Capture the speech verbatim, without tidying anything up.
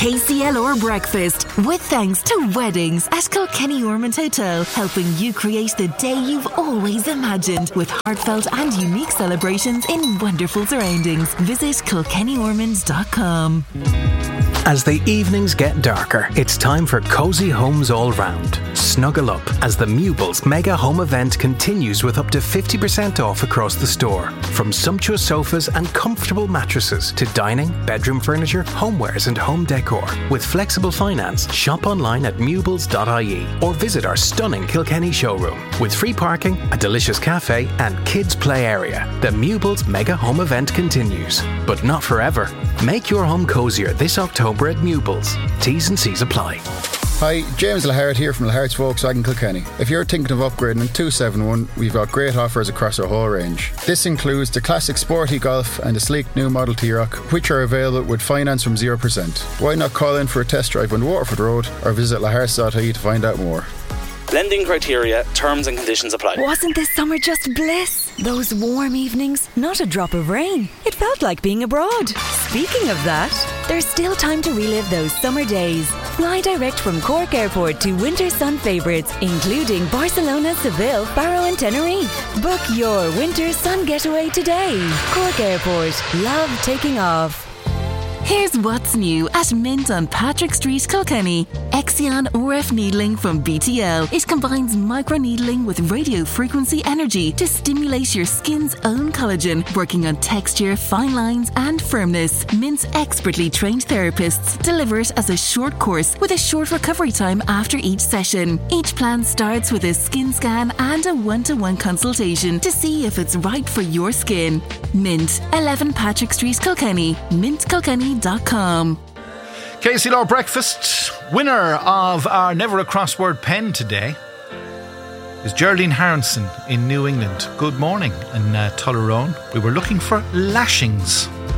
K C L R breakfast with thanks to Weddings at Kilkenny Ormond Hotel, helping you create the day you've always imagined with heartfelt and unique celebrations in wonderful surroundings. Visit kilkenny ormond dot com. As the evenings get darker, it's time for cosy homes all round. Snuggle up as the Mewbles Mega Home Event continues with up to fifty percent off across the store. From sumptuous sofas and comfortable mattresses to dining, bedroom furniture, homewares and home decor. With flexible finance, shop online at mewbles dot I E or visit our stunning Kilkenny showroom. With free parking, a delicious cafe and kids play area, the Mewbles Mega Home Event continues. But not forever. Make your home cozier this October at Mewbles. T's and C's apply. Hi, James Lahart here from Lahart's Volkswagen Kilkenny. If you're thinking of upgrading in two seventy-one, we've got great offers across our whole range. This includes the classic sporty Golf and the sleek new Model T-Roc, which are available with finance from zero percent. Why not call in for a test drive on Waterford Road or visit laharts dot I E to find out more. Lending criteria, terms and conditions apply. Wasn't this summer just bliss? Those warm evenings, not a drop of rain. It felt like being abroad. Speaking of that, there's still time to relive those summer days. Fly direct from Cork Airport to winter sun favourites, including Barcelona, Seville, Faro and Tenerife. Book your winter sun getaway today. Cork Airport. Love taking off. Here's what's new at Mint on Patrick Street, Kilkenny. Exion R F needling from B T L. It combines microneedling with radio frequency energy to stimulate your skin's own collagen, working on texture, fine lines and firmness. Mint's expertly trained therapists deliver it as a short course with a short recovery time after each session. Each plan starts with a skin scan and a one-to-one consultation to see if it's right for your skin. Mint, eleven Patrick Street, Kilkenny. mint kilkenny dot com. K C L R Breakfast. Winner of our Never a Crossword pen today is Geraldine Harrison in New England. Good morning in uh, Tullerone. We were looking for lashings.